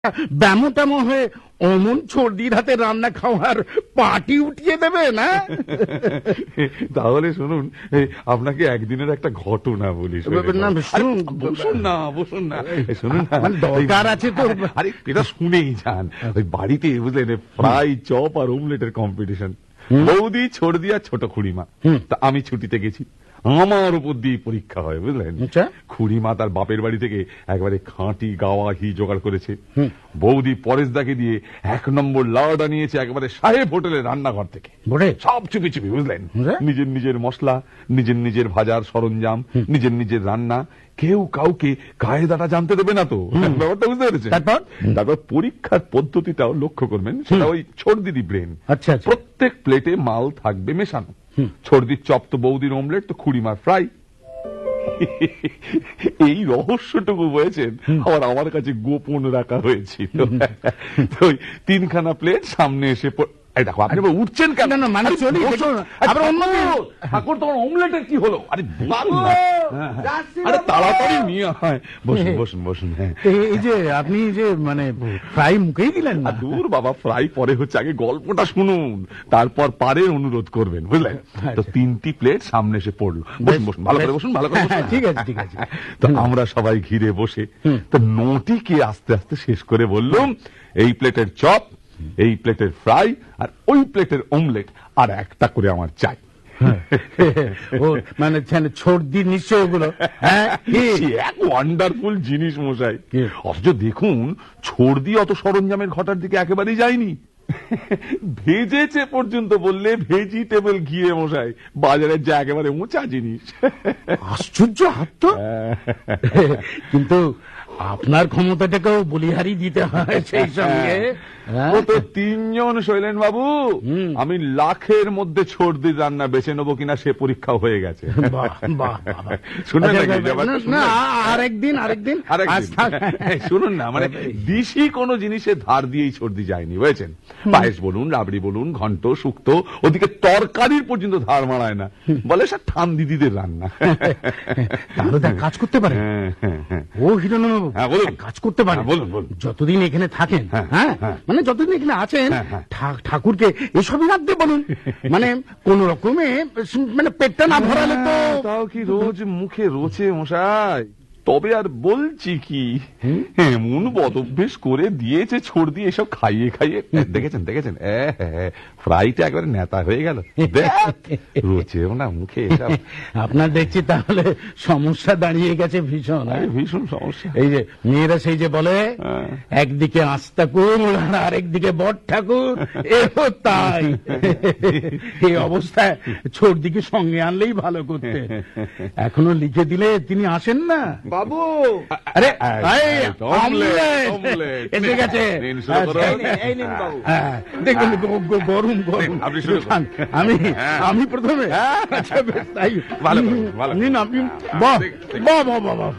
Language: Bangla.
ব্যামো ট্যামো হয়ে অমন সর্দির হাতে রান্না খাওয়ার পার্টি উঠিয়ে দেবে না। তাহলে শুনুন, আপনাকে একদিনের একটা ঘটনা বলি। বসুন না, বসুন না, শুনুন না, দরকার আছে তো। আরে এটা শুনেই যান। ওই বাড়িতে বুঝলেন ফ্রাই, চপ আর অমলেটের কম্পিটিশন। বৌদি, ছড়দি আর ছোট খুড়িমা। তা আমি ছুটিতে গেছি, আমার উপর দিয়ে পরীক্ষা হয় বুঝলেন। খুড়িমা তার বাপের বাড়ি থেকে একবারে খাঁটি গাওয়া ঘি জোগাড় করেছে। বৌদি পরেশদাকে দিয়ে 1 নম্বর লাউডা নিয়েছে একবারে সাহেব হোটেলের রান্নাঘর থেকে, সব চুপি চুপি বুঝলেন। নিজের নিজের মশলা, নিজের নিজের ভাজার সরঞ্জাম, নিজের নিজের রান্না, কেউ কাউকে কায়দাটা জানতে দেবে না তো। ব্যাপারটা বুঝতে পেরেছেন? তারপর পরীক্ষার পদ্ধতিটাও লক্ষ্য করবেন, সেটা ওই ছড়দিদি ব্রেন। আচ্ছা, প্রত্যেক প্লেটে মাল থাকবে মেশানো। ছড়দির চপ তো বৌদির অমলেট তো খুড়িমার ফ্রাই। এই রহস্যটুকু বলেছেন আবার আমার কাছে গোপন রাখা হয়েছিল। তো 3খানা প্লেট সামনে এসে দেখো, আপনি উঠছেন কেন? মানে ঠাকুর, তোমার অমলেটের কি হলো? আরে আরে তাড়াতাড়ি নিয়ে হয়। বসুন বসুন বসুন। হ্যাঁ, এই যে আপনি যে মানে ফ্রাই মুখেই দিলেন না। দূর বাবা, ফ্রাই পরে হচ্ছে, আগে গল্পটা শুনুন, তারপর পারে অনুরোধ করবেন বুঝলেন। তো 3টি প্লেট সামনে এসে পড়লো। বসুন বসুন, ভালো করে বসুন, ভালো করে বসুন। ঠিক আছে ঠিক আছে। তো আমরা সবাই ঘিরে বসে তো নোটিকে আস্তে আস্তে শেষ করে বললাম, এই প্লেটের চপ, এই প্লেটের ফ্রাই, আর ওই প্লেটের অমলেট, আর একটা করে আমার চাই। মানে ছর্দি নিশ্চয় ওগুলো এক ওয়ান্ডারফুল জিনিস মশাই। অথচ দেখুন, ছর্দি অত সরঞ্জামের ঘটার দিকে একেবারেই যায়নি। ভেজেছে পর্যন্ত বললে ভেজিটেবল ঘিয়ে মশাই, বাজারের যা একেবারে উঁচা জিনিস। আশ্চর্য হাত। কিন্তু আপনার ক্ষমতাটাকেও বলিহারি দিতে হয় সেই সঙ্গে। ও তো 3 জন শৈলেন বাবু, আমি লাখের মধ্যে ছড়দি রান্না বেছে নেবো কিনা সে পরীক্ষা হয়ে গেছে। শুনুন না, আরেকদিন শুনুন না, মানে দিশি কোনো জিনিসের ধার দিয়েই ছড়দি যায়নি বুঝেছেন। পায়েস বলুন, রাবড়ি বলুন, ঘন্ট, শুক্তো, ওদিকে তরকারির পর্যন্ত ধার মারায় না, বলে সব ঠান দিদিদের রান্না। কাজ করতে পারে ও হিরণবাবু, কাজ করতে পারে। বলুন বলুন। যতদিন এখানে থাকেন, হ্যাঁ মানে যতদিন এখানে আছেন, ঠাকুরকে এসবই রাখতে বলুন। মানে কোন রকমে মানে পেটটা না ভরালে তো। তাও কি রোজ মুখে রোচে মশাই? তবে আর বলছি কি, এমন বদ অভ্যেস করে দিয়েছে ছড়দি এসব খাইয়ে খাইয়ে। দেখেছেন দেখেছেন, ফ্রাইটা একবারে নেতা হয়ে গেল, রোচেও না মুখে এসব। আপনার দেখছি তাহলে সমস্যা দাঁড়িয়ে গেছে ভীষণ। ভীষণ সমস্যা। এই যে মেয়েরা সেই যে বলে, একদিকে আস্থা ঠাকুর আর আরেকদিকে বট ঠাকুর, এও তাই। এই অবস্থায় ছড়দিকে সঙ্গে আনলেই ভালো করতে। এখনো লিখে দিলে তিনি আসেন না বাবু। আরে এসে গেছে। দেখুন গরম গরম। আমি প্রথমে নিন আপনি। বাহ বাহ বাহ বাহ,